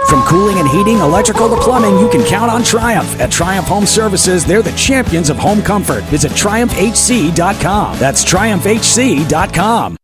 From cooling and heating, electrical to plumbing, you can count on Triumph. At Triumph Home Services, they're the champions of home comfort. Visit TriumphHC.com. That's TriumphHC.com.